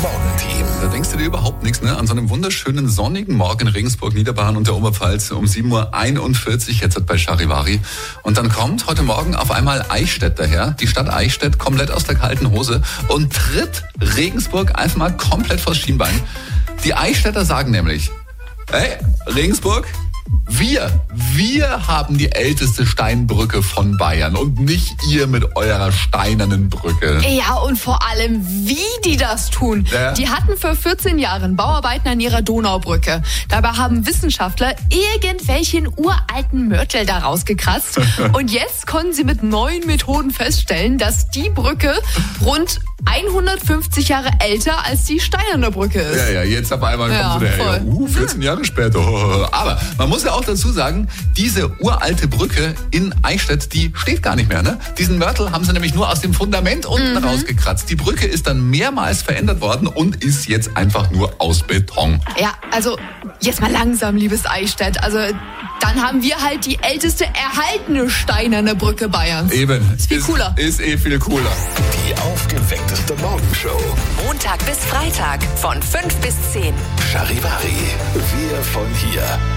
Morgenteam. Da denkst du dir überhaupt nichts, ne? An so einem wunderschönen sonnigen Morgen in Regensburg, Niederbayern und der Oberpfalz um 7.41 Uhr jetzt bei Charivari. Und dann kommt heute Morgen auf einmal Eichstätt daher, die Stadt Eichstätt, komplett aus der kalten Hose und tritt Regensburg einfach mal komplett vors Schienbein. Die Eichstätter sagen nämlich, hey, Regensburg, wir haben die älteste Steinbrücke von Bayern und nicht ihr mit eurer steinernen Brücke. Ja, und vor allem, wie die das tun. Ja. Die hatten vor 14 Jahren Bauarbeiten an ihrer Donaubrücke. Dabei haben Wissenschaftler irgendwelchen uralten Mörtel da rausgekratzt. Und jetzt konnten sie mit neuen Methoden feststellen, dass die Brücke rund 150 Jahre älter als die steinerne Brücke ist. Ja, jetzt auf einmal Ja, kommt so der, voll. 14 Jahre später. Aber man muss ja auch dazu sagen, diese uralte Brücke in Eichstätt, die steht gar nicht mehr, ne? Diesen Mörtel haben sie nämlich nur aus dem Fundament unten rausgekratzt. Die Brücke ist dann mehrmals verändert worden und ist jetzt einfach nur aus Beton. Ja, also jetzt mal langsam, liebes Eichstätt. Also dann haben wir halt die älteste erhaltene steinerne Brücke Bayerns. Eben. Ist viel cooler. Ist viel cooler. Die aufgeweckteste Morgenshow. Montag bis Freitag von 5 bis 10. Charivari. Wir von hier.